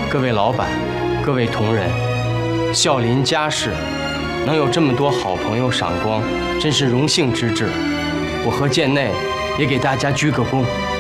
各位老板，各位同仁，孝林家事能有这么多好朋友赏光，真是荣幸之至。我和贱内也给大家鞠个躬。